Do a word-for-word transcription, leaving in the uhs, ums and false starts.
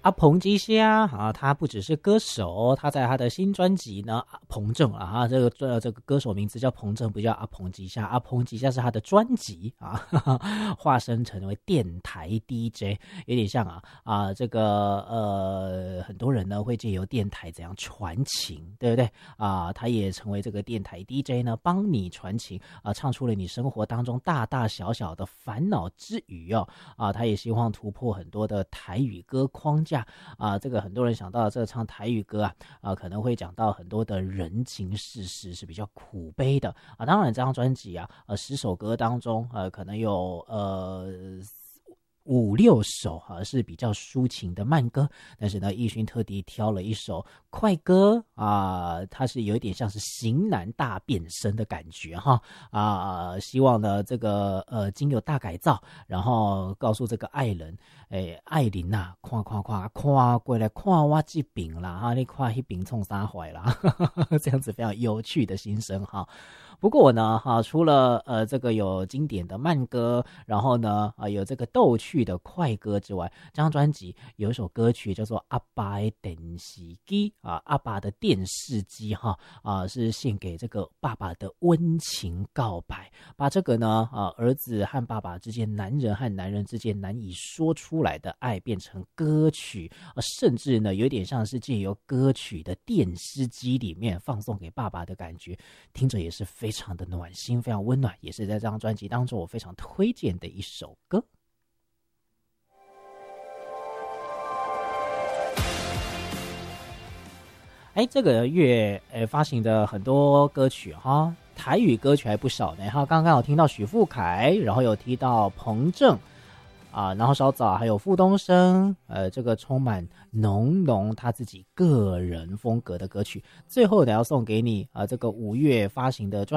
啊，彭吉虾啊，他不只是歌手，他在他的新专辑呢，彭正啊，这个这这个歌手名字叫彭正，不叫阿彭吉虾，阿彭吉虾是他的专辑啊，哈哈，化身成为电台 D J， 有点像啊啊，这个呃，很多人呢会借由电台怎样传情，对不对啊？他也成为这个电台 D J 呢，帮你传情啊，唱出了你生活当中大大小小的烦恼之余哦，啊，他也希望突破很多的台语歌框架啊，这个很多人想到这个唱台语歌啊，啊，可能会讲到很多的人情世事是比较苦悲的啊。当然，这张专辑啊，呃，十首歌当中，呃，可能有呃。五六首啊是比较抒情的慢歌，但是呢，奕迅特地挑了一首快歌啊，它是有一点像是型男大变身的感觉哈啊，希望呢这个呃经由大改造，然后告诉这个爱人，诶，爱琳呐，看看看看过来看我这边啦哈，你看那边冲啥坏啦，这样子非常有趣的心声哈。不过呢，哈，除了呃这个有经典的慢歌，然后呢，啊、呃、有这个逗趣的快歌之外，这张专辑有一首歌曲叫做《阿爸的电视机》啊，阿爸的电视机哈啊，是献给这个爸爸的温情告白，把这个呢啊儿子和爸爸之间，男人和男人之间难以说出来的爱变成歌曲，啊，甚至呢有点像是借由歌曲的电视机里面放送给爸爸的感觉，听着也是非常。非常的暖心，非常温暖，也是在这张专辑当中我非常推荐的一首歌。哎，这个月呃发行的很多歌曲哈，台语歌曲还不少呢哈。刚刚有听到许富凯，然后有提到彭正啊，然后稍早还有傅东升，呃，这个充满浓浓他自己个人风格的歌曲。最后呢，要送给你啊、呃，这个五月发行的专